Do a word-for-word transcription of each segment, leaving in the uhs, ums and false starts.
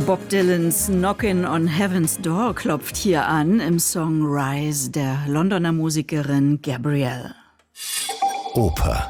Bob Dylans Knockin' on Heaven's Door klopft hier an im Song Rise der Londoner Musikerin Gabrielle. Oper.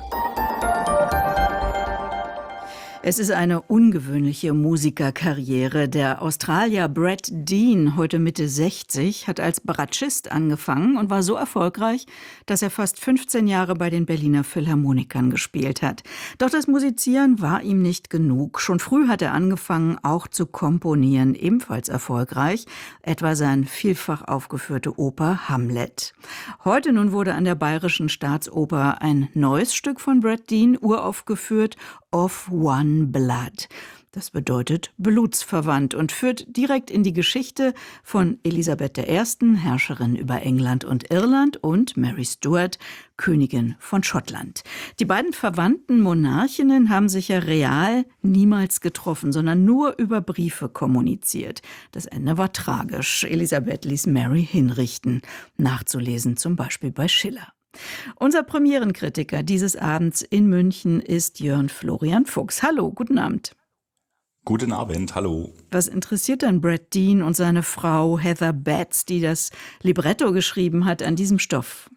Es ist eine ungewöhnliche Musikerkarriere. Der Australier Brett Dean, heute Mitte sechzig, hat als Bratschist angefangen und war so erfolgreich, dass er fast fünfzehn Jahre bei den Berliner Philharmonikern gespielt hat. Doch das Musizieren war ihm nicht genug. Schon früh hat er angefangen, auch zu komponieren, ebenfalls erfolgreich, etwa sein vielfach aufgeführte Oper Hamlet. Heute nun wurde an der Bayerischen Staatsoper ein neues Stück von Brett Dean uraufgeführt, Of One Blood. Das bedeutet blutsverwandt und führt direkt in die Geschichte von Elisabeth der Ersten, Herrscherin über England und Irland, und Mary Stuart, Königin von Schottland. Die beiden verwandten Monarchinnen haben sich ja real niemals getroffen, sondern nur über Briefe kommuniziert. Das Ende war tragisch. Elisabeth ließ Mary hinrichten. Nachzulesen zum Beispiel bei Schiller. Unser Premierenkritiker dieses Abends in München ist Jörn Florian Fuchs. Hallo, guten Abend. Guten Abend, hallo. Was interessiert denn Brett Dean und seine Frau Heather Betts, die das Libretto geschrieben hat, an diesem Stoff?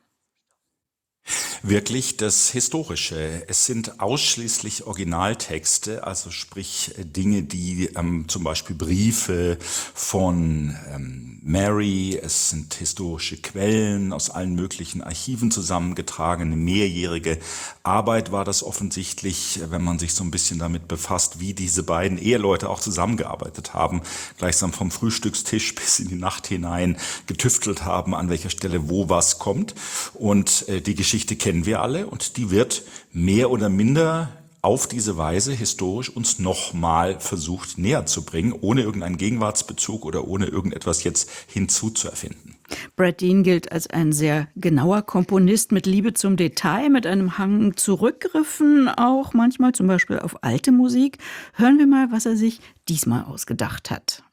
Wirklich das Historische. Es sind ausschließlich Originaltexte, also sprich Dinge, die ähm, zum Beispiel Briefe von ähm, Mary, es sind historische Quellen aus allen möglichen Archiven zusammengetragen. Eine mehrjährige Arbeit war das offensichtlich, wenn man sich so ein bisschen damit befasst, wie diese beiden Eheleute auch zusammengearbeitet haben, gleichsam vom Frühstückstisch bis in die Nacht hinein getüftelt haben, an welcher Stelle wo was kommt. Und äh, die Geschichte Die kennen wir alle und die wird mehr oder minder auf diese Weise historisch uns nochmal versucht näher zu bringen, ohne irgendeinen Gegenwartsbezug oder ohne irgendetwas jetzt hinzuzuerfinden. Brett Dean gilt als ein sehr genauer Komponist mit Liebe zum Detail, mit einem Hang zu Rückgriffen, auch manchmal zum Beispiel auf alte Musik. Hören wir mal, was er sich diesmal ausgedacht hat.